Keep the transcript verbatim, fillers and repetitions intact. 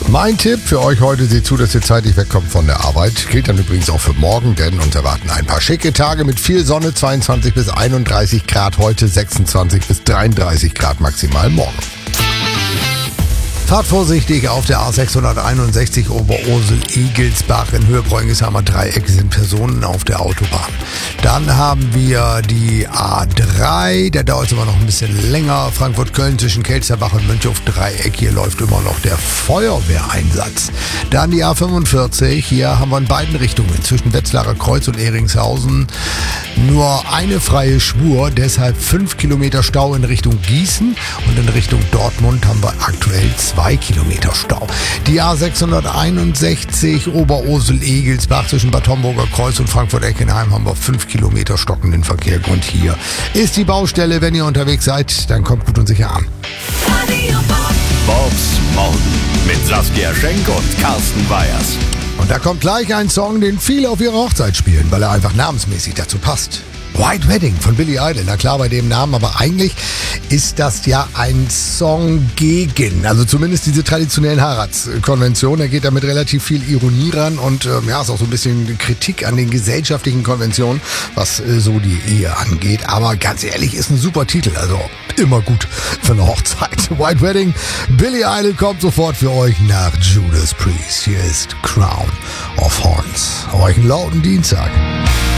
Mein Tipp für euch heute: seht zu, dass ihr zeitig wegkommt von der Arbeit. Gilt dann übrigens auch für morgen, denn uns erwarten ein paar schicke Tage mit viel Sonne, zweiundzwanzig bis einunddreißig Grad heute, sechsundzwanzig bis dreiunddreißig Grad maximal morgen. Fahrt vorsichtig auf der A sechshunderteinundsechzig Oberursel-Igelsbach. In Höhe Bräunigsheimer Dreieck sind Personen auf der Autobahn. Dann haben wir die A drei, da dauert es immer noch ein bisschen länger. Frankfurt-Köln zwischen Kelsterbach und Mönchhof-Dreieck. Hier läuft immer noch der Feuerwehreinsatz. Dann die A fünfundvierzig, hier haben wir in beiden Richtungen zwischen Wetzlarer Kreuz und Ehringshausen nur eine freie Spur, deshalb fünf Kilometer Stau in Richtung Gießen, und in Richtung Dortmund haben wir aktuell zwei Kilometer Stau. Die A sechshunderteinundsechzig Oberursel-Egelsbach zwischen Bad Homburger Kreuz und Frankfurt-Eckenheim haben wir fünf Kilometer stockenden Verkehr. Und hier ist die Baustelle. Wenn ihr unterwegs seid, dann kommt gut und sicher an. Bobs Morgen mit Saskia Schenk und Carsten Weyers. Und da kommt gleich ein Song, den viele auf ihrer Hochzeit spielen, weil er einfach namensmäßig dazu passt. White Wedding von Billy Idol, na klar bei dem Namen, aber eigentlich ist das ja ein Song gegen, also zumindest diese traditionellen Heiratskonventionen. Er geht da mit relativ viel Ironie ran und äh, ja, ist auch so ein bisschen Kritik an den gesellschaftlichen Konventionen, was äh, so die Ehe angeht. Aber ganz ehrlich, ist ein super Titel, also immer gut für eine Hochzeit. White Wedding, Billy Idol kommt sofort für euch nach Judas Priest. Hier ist Crown of Horns. Euch einen lauten Dienstag.